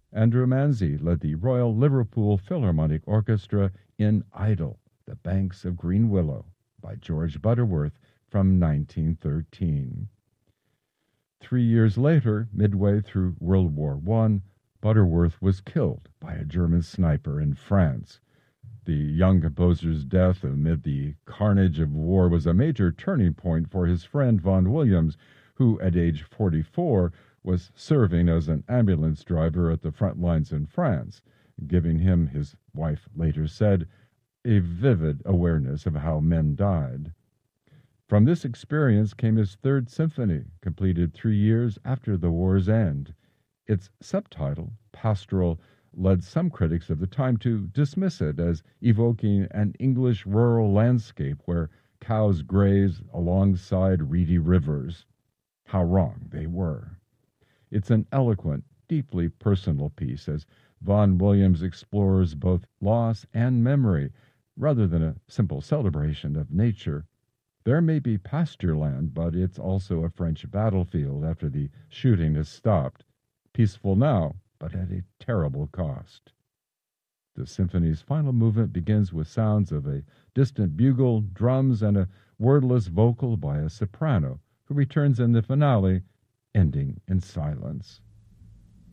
Andrew Manzi led the Royal Liverpool Philharmonic Orchestra in Idle, The Banks of Green Willow by George Butterworth from 1913. 3 years later, midway through World War I, Butterworth was killed by a German sniper in France. The young composer's death amid the carnage of war was a major turning point for his friend Vaughan Williams, who at age 44 was serving as an ambulance driver at the front lines in France, giving him, his wife later said, a vivid awareness of how men died. From this experience came his Third Symphony, completed 3 years after the war's end. Its subtitle, Pastoral, led some critics of the time to dismiss it as evoking an English rural landscape where cows graze alongside reedy rivers. How wrong they were. It's an eloquent, deeply personal piece as Vaughan Williams explores both loss and memory rather than a simple celebration of nature. There may be pasture land, but it's also a French battlefield after the shooting has stopped. Peaceful now, but at a terrible cost. The symphony's final movement begins with sounds of a distant bugle, drums, and a wordless vocal by a soprano, who returns in the finale, ending in silence.